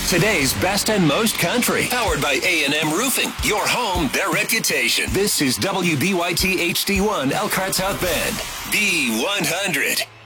Today's best and most country. Powered by A&M Roofing. Your home, their reputation. This is WBYT HD1 Elkhart South Bend. B100.